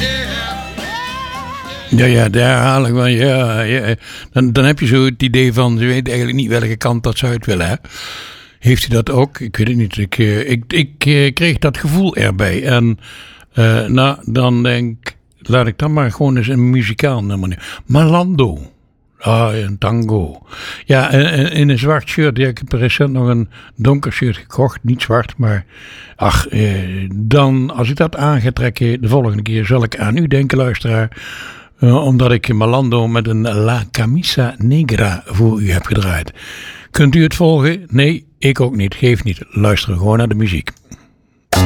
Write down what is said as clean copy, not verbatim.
Ja, de herhaling van ja. Dan heb je zo het idee van, ze weet eigenlijk niet welke kant dat ze uit willen. Hè? Heeft hij dat ook? Ik weet het niet. Ik kreeg dat gevoel erbij. En dan denk ik, laat ik dan maar gewoon eens een muzikaal nummer nemen. Malando. Een tango. Ja, in een zwart shirt. Ja, ik heb recent nog een donker shirt gekocht. Niet zwart, maar dan als ik dat aan ga trekken, de volgende keer zal ik aan u denken, luisteraar. Omdat ik Malando met een La Camisa Negra voor u heb gedraaid. Kunt u het volgen? Nee, ik ook niet. Geef niet. Luister gewoon naar de muziek.